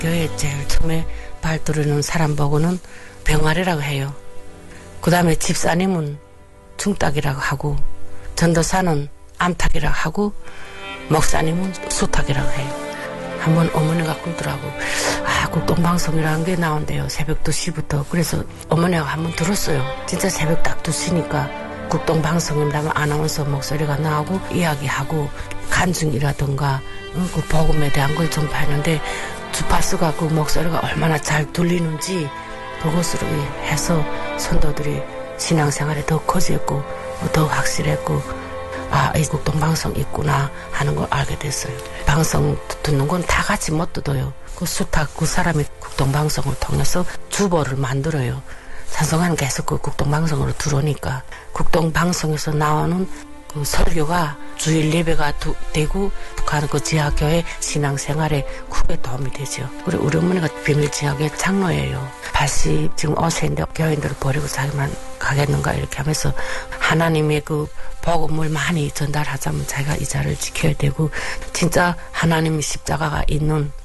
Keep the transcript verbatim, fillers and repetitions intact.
교회에 제일 처음에 발들이는 사람 보고는 병아리라고 해요. 그 다음에 집사님은 중딱이라고 하고, 전도사는 암탉이라고 하고, 목사님은 수탉이라고 해요. 한번 어머니가 꿀더라고. 아, 국동방송이라는 게 나온대요. 새벽 두 시부터. 그래서 어머니가 한번 들었어요. 진짜 새벽 딱 두 시니까 국동방송이라면 아나운서 목소리가 나오고 이야기하고 간증이라든가 그 복음에 대한 걸 전파하는데 주파수가 그 목소리가 얼마나 잘 들리는지 그것으로 해서 선도들이 신앙생활에 더 커졌고 더 확실했고 아, 이 국동방송 있구나 하는 걸 알게 됐어요. 방송 듣는 건 다 같이 못 듣어요. 그 수탉 그 사람이 국동방송을 통해서 주보를 만들어요. 찬송가는 계속 그 국동방송으로 들어오니까 국동방송에서 나오는 그 설교가 주일 예배가 두, 되고 북한 그 지하교회 신앙생활에 크게 도움이 되죠. 그리고 우리 어머니가 비밀지하교회 장로예요. 팔십 지금 오세인데 교인들을 버리고 자기만 가겠는가 이렇게 하면서 하나님의 그 복음을 많이 전달하자면 자기가 이 자를 지켜야 되고 진짜 하나님의 십자가가 있는